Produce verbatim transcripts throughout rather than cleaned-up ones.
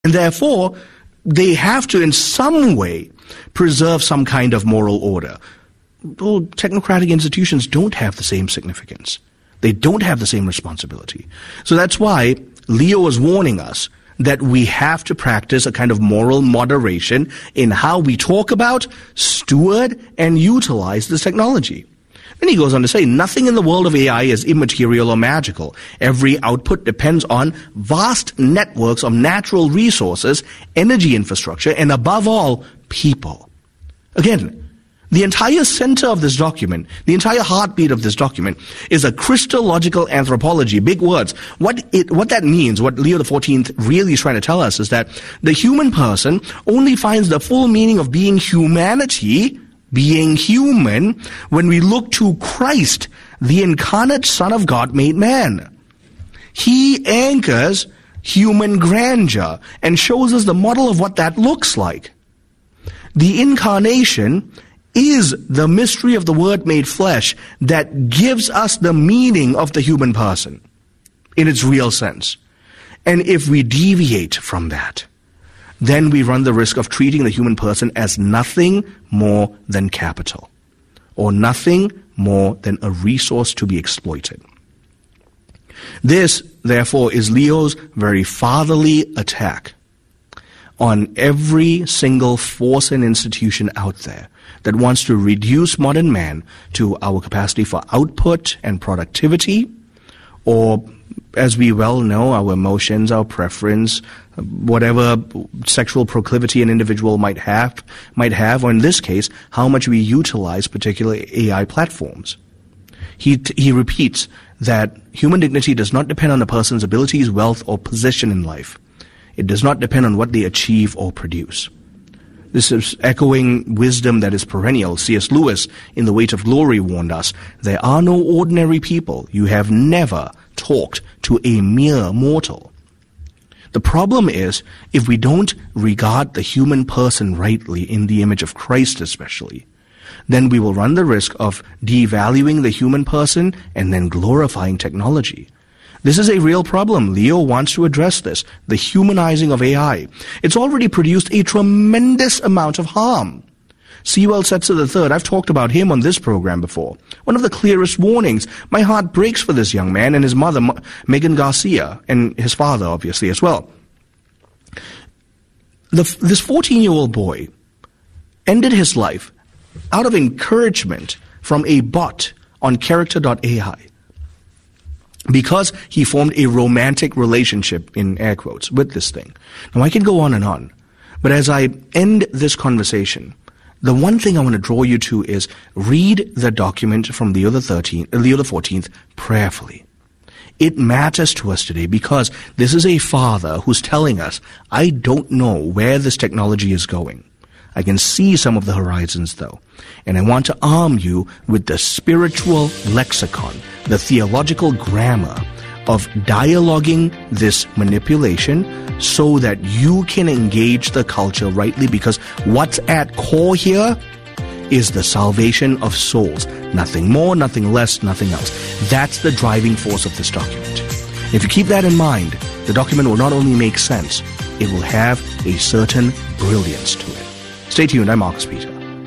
And therefore, they have to in some way preserve some kind of moral order. Well, technocratic institutions don't have the same significance. They don't have the same responsibility. So that's why Leo is warning us that we have to practice a kind of moral moderation in how we talk about, steward, and utilize this technology. Then he goes on to say, nothing in the world of A I is immaterial or magical. Every output depends on vast networks of natural resources, energy infrastructure, and above all, people. Again, the entire center of this document, the entire heartbeat of this document, is a Christological anthropology. Big words. What it, what that means, what Leo the fourteenth really is trying to tell us, is that the human person only finds the full meaning of being humanity, being human, when we look to Christ, the incarnate Son of God made man. He anchors human grandeur and shows us the model of what that looks like. The incarnation is the mystery of the Word made flesh that gives us the meaning of the human person in its real sense. And if we deviate from that, then we run the risk of treating the human person as nothing more than capital, or nothing more than a resource to be exploited. This, therefore, is Leo's very fatherly attack on every single force and institution out there that wants to reduce modern man to our capacity for output and productivity, or, as we well know, our emotions, our preference, whatever sexual proclivity an individual might have, might have, or in this case, how much we utilize particular A I platforms. He, he repeats that human dignity does not depend on a person's abilities, wealth, or position in life. It does not depend on what they achieve or produce. This is echoing wisdom that is perennial. C S Lewis, in The Weight of Glory, warned us, there are no ordinary people. You have never talked to a mere mortal. The problem is, if we don't regard the human person rightly, in the image of Christ especially, then we will run the risk of devaluing the human person and then glorifying technology. This is a real problem. Leo wants to address this, the humanizing of A I. It's already produced a tremendous amount of harm. Sewell Setzer the third, I've talked about him on this program before. One of the clearest warnings. My heart breaks for this young man and his mother, Megan Garcia, and his father, obviously, as well. The, this fourteen-year-old boy ended his life out of encouragement from a bot on character dot A I. Because he formed a romantic relationship, in air quotes, with this thing. Now, I can go on and on, but as I end this conversation, the one thing I want to draw you to is read the document from Leo the thirteenth, Leo the fourteenth prayerfully. It matters to us today because this is a father who's telling us, I don't know where this technology is going. I can see some of the horizons, though. And I want to arm you with the spiritual lexicon, the theological grammar of dialoguing this manipulation so that you can engage the culture rightly, because what's at core here is the salvation of souls. Nothing more, nothing less, nothing else. That's the driving force of this document. If you keep that in mind, the document will not only make sense, it will have a certain brilliance to it. Stay tuned. I'm Marcus Peter.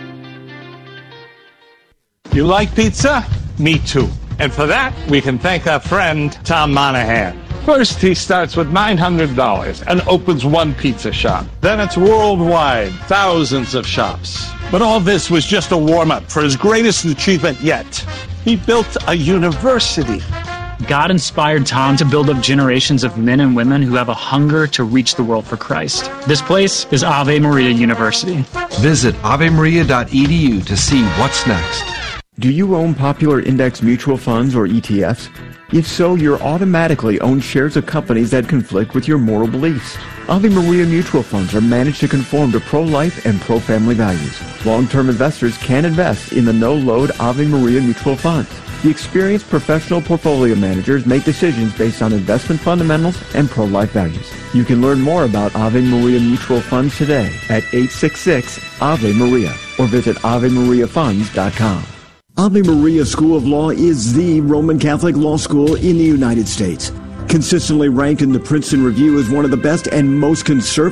You like pizza? Me too. And for that, we can thank our friend Tom Monahan. First, he starts with nine hundred dollars and opens one pizza shop. Then it's worldwide, thousands of shops. But all this was just a warm-up for his greatest achievement yet. He built a university. God inspired Tom to build up generations of men and women who have a hunger to reach the world for Christ. This place is Ave Maria University. Visit ave maria dot e d u to see what's next. Do you own popular index mutual funds or E T Fs? If so, you're automatically own shares of companies that conflict with your moral beliefs. Ave Maria mutual funds are managed to conform to pro-life and pro-family values. Long-term investors can invest in the no-load Ave Maria mutual funds. The experienced professional portfolio managers make decisions based on investment fundamentals and pro-life values. You can learn more about Ave Maria mutual funds today at eight six six Ave Maria or visit ave maria funds dot com. Ave Maria School of Law is the Roman Catholic law school in the United States. Consistently ranked in the Princeton Review as one of the best and most conservative